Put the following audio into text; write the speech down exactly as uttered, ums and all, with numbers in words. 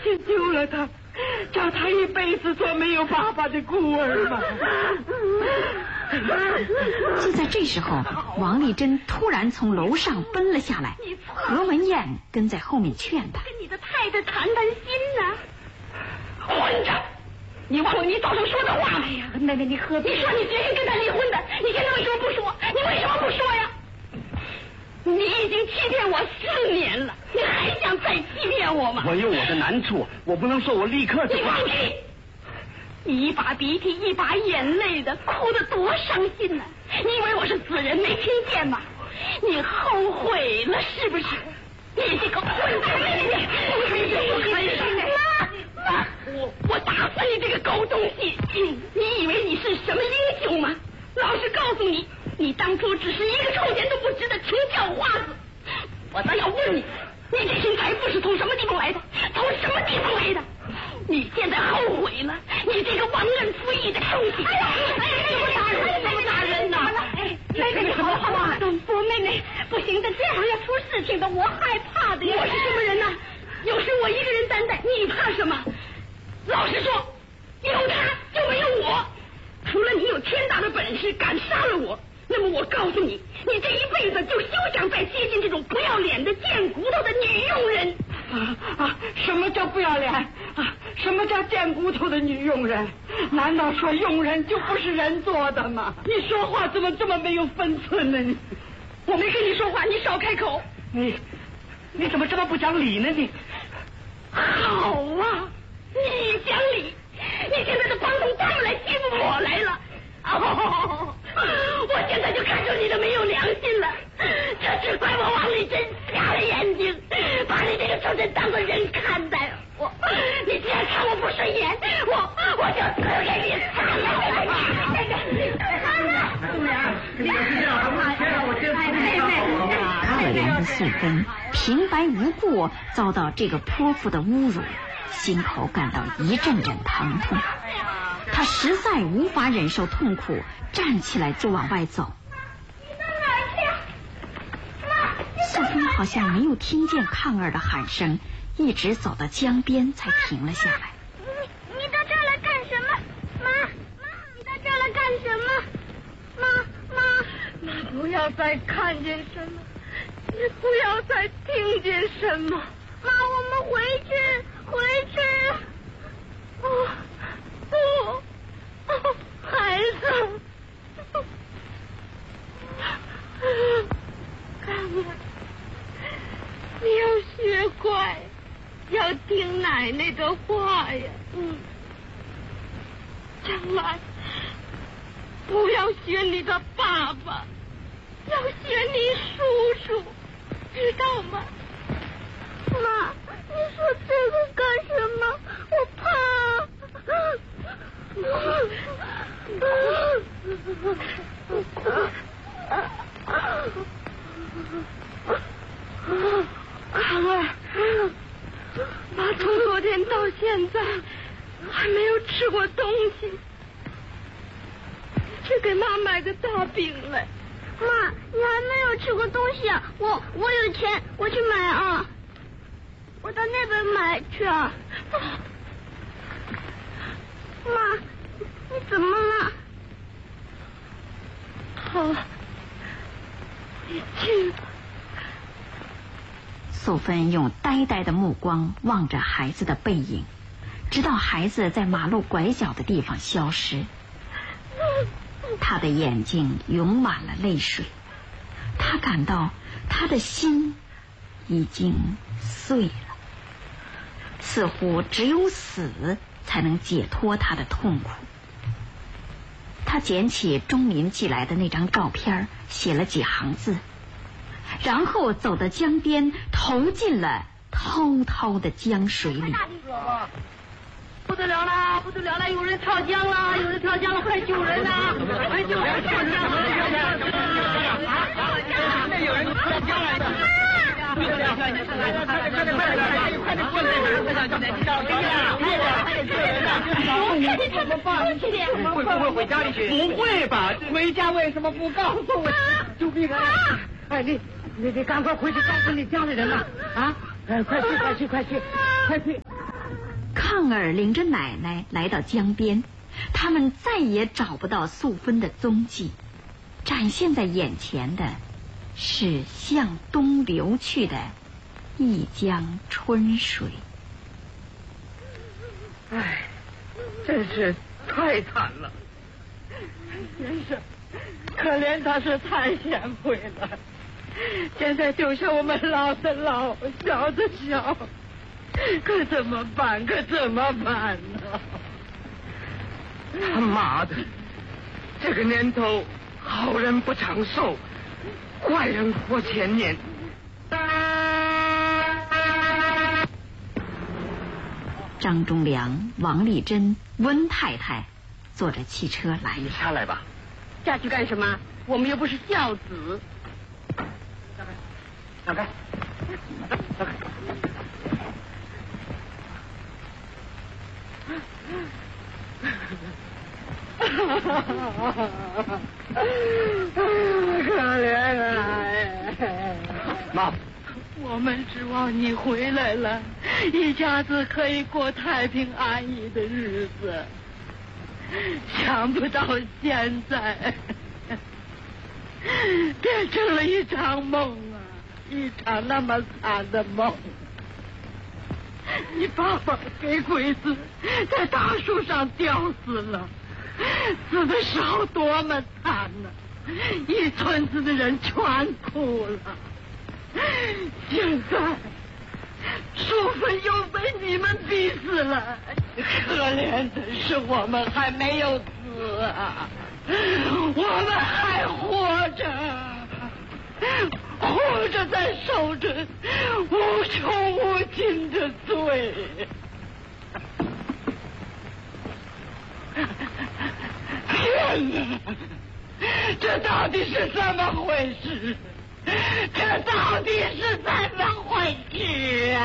去救了他，叫他一辈子做没有爸爸的孤儿吧。 就在这时候，王丽珍突然从楼上奔了下来，何文艳跟在后面劝她：“ 跟你的太太谈谈心呢。” 混账！你忘了你早上说的话？ 哎呀，妹妹，你何必？ 你说你决心跟他离婚的，你现在为什么不说？你为什么不说呀？你已经欺骗我四年了，你还想再欺骗我吗？ 我有我的难处，我不能说我立刻就。 你放屁！你一把鼻涕一把眼泪的，哭得多伤心呢、啊！你以为我是死人没听见吗？你后悔了是不是？你这个混蛋！妈妈，我我打死你这个狗东西！你以为你是什么英雄吗？老实告诉你，你当初只是一个臭钱都不值的穷叫花子。我倒要问你，你这身财富是从什么地方来的？从什么地方来的？你现在后悔了，你这个忘恩负义的东西！哎呀，哎呀，怎么打人？怎么打人呢？哎，妹妹，好好啊！我妹妹不行的，这样要出事情的，我害怕的呀！我是什么人呢？有时我一个人担待，你怕什么？老实说，有他就没有我。除了你有天大的本事敢杀了我，那么我告诉你，你这一辈子就休想再接近这种不要脸的贱骨头的女佣人。啊啊！什么叫不要脸啊？什么叫贱骨头的女佣人？难道说佣人就不是人做的吗？你说话怎么这么没有分寸呢？你，我没跟你说话，你少开口。你，你怎么这么不讲理呢？你，好啊，你讲理，你现在都帮同他们来欺负我来了。哦，我现在就看出你的没有良心了，这只怪我王丽珍瞎了眼睛，把你这个畜生当作人看待。我，你既然看我不顺眼，我我就死给你看了。那个，姑娘，你是这样，先让我先可怜的素芬平白无故遭到这个泼妇的侮辱，心口感到一阵阵疼痛。他实在无法忍受痛苦，站起来就往外走。 你到哪儿去？妈！ 素芬好像没有听见抗儿的喊声，一直走到江边才停了下来。 你你到这儿来干什么？妈妈，你到这儿来干什么？妈妈妈， 不要再看见什么，也不要再听见什么。 妈，我们回去，回去。 哦。不，哦，孩子，干嘛？你要学乖，要听奶奶的话呀。嗯，将来不要学你的爸爸，要学你叔叔，知道吗？ 妈，你说这个干什么？我怕。 康儿，妈从昨天到现在还没有吃过东西，去给妈买个大饼来。 妈，你还没有吃过东西啊？我我有钱，我去买啊。我到那边买去啊。妈，你怎么了？ 好，你进吧。 素芬用呆呆的目光望着孩子的背影，直到孩子在马路拐角的地方消失。他的眼睛涌满了泪水，他感到他的心已经碎了，似乎只有死才能解脱他的痛苦。他捡起钟民寄来的那张照片，写了几行字，然后走到江边，投进了滔滔的江水里。 不得了了，不得了了！有人跳江了，有人跳江了，快救人呐！快救人！跳江了！有人跳江了！快点，快点，快点，快点，快点过来！快点，快点，找谁呀？快点，快点救人呐！你怎么办？会不会回家里去？不会吧？回家为什么不告诉我？救命啊！哎，你你你赶快回去告诉你家里人了啊！哎，快去，快去，快去，快去！ 胖儿领着奶奶来到江边，他们再也找不到素芬的踪迹。展现在眼前的是向东流去的一江春水。 唉，真是太惨了。先生，可怜他是太贤惠了，现在丢下我们老的老，小的小，可怎么办？可怎么办呢？他妈的，这个年头，好人不长寿，坏人活千年。 张忠良、王丽珍、温太太坐着汽车来。 你下来吧。 下去干什么？我们又不是孝子。 让开，让开。 可怜啊！ 妈， 我们指望你回来了，一家子可以过太平安逸的日子，想不到现在变成了一场梦啊，一场那么惨的梦。你爸爸给鬼子在大树上吊死了，死的时候多么惨呢、啊！一村子的人全哭了。现在淑芬又被你们逼死了，可怜的是我们还没有死啊，我们还活着，活着在受着无穷无尽的罪。天哪，这到底是怎么回事？这到底是怎么回事啊？